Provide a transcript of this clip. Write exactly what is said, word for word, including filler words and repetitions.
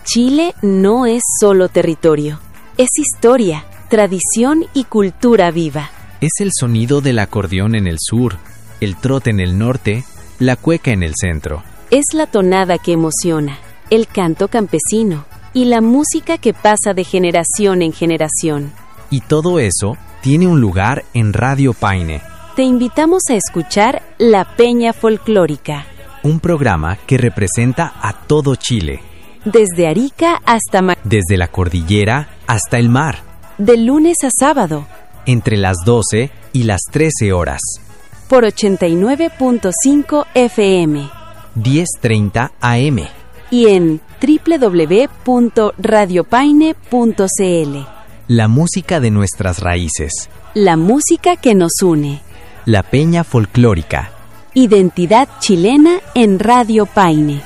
Chile no es solo territorio, es historia, tradición y cultura viva. Es el sonido del acordeón en el sur, el trote en el norte, la cueca en el centro. Es la tonada que emociona, el canto campesino y la música que pasa de generación en generación. Y todo eso tiene un lugar en Radio Paine. Te invitamos a escuchar La Peña Folclórica, un programa que representa a todo Chile. Desde Arica hasta Ma- Desde la cordillera hasta el mar. De lunes a sábado. Entre las doce y las trece horas. Por ochenta y nueve punto cinco F M. diez treinta A M. Y en doble u doble u doble u punto radio paine punto c l. La música de nuestras raíces. La música que nos une. La Peña Folclórica. Identidad chilena en Radio Paine.